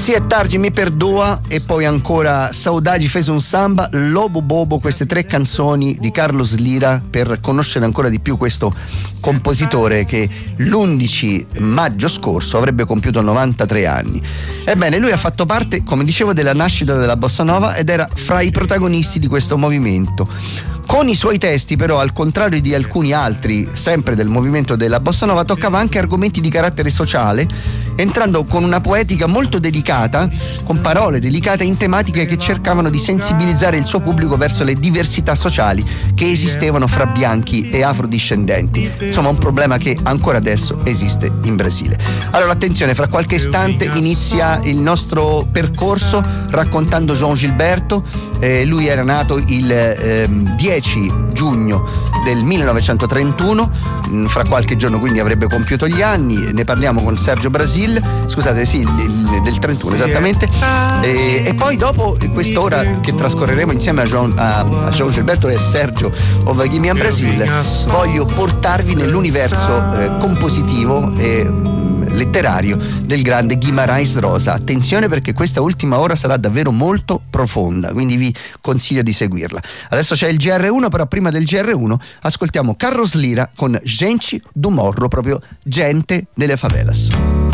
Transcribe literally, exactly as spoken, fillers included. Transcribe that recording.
Si è tardi, mi perdoa, e poi ancora Saudade fez un samba, Lobo Bobo, queste tre canzoni di Carlos Lira per conoscere ancora di più questo compositore che l'undici maggio scorso avrebbe compiuto novantatré anni. Ebbene, lui ha fatto parte, come dicevo, della nascita della bossa nova ed era fra i protagonisti di questo movimento. Con i suoi testi, però, al contrario di alcuni altri, sempre del movimento della bossa nova, toccava anche argomenti di carattere sociale, entrando con una poetica molto delicata, con parole delicate in tematiche che cercavano di sensibilizzare il suo pubblico verso le diversità sociali che esistevano fra bianchi e afrodiscendenti. Insomma, un problema che ancora adesso esiste in Brasile. Allora, attenzione, fra qualche istante inizia il nostro percorso raccontando João Gilberto. Eh, lui era nato il eh, dieci giugno del millenovecentotrentuno, fra qualche giorno quindi avrebbe compiuto gli anni. Ne parliamo con Sergio Brasil, scusate, sì, il, il, del trentuno esattamente. E, e poi dopo quest'ora che trascorreremo insieme a João, a, a João Gilberto e Sergio Ovaghimian Brasil, voglio portarvi nell'universo eh, compositivo e letterario del grande Guimarães Rosa. Attenzione, perché questa ultima ora sarà davvero molto profonda, quindi vi consiglio di seguirla. Adesso c'è il G R uno, però prima del G R uno ascoltiamo Carlos Lira con Gente do Morro, proprio gente delle favelas.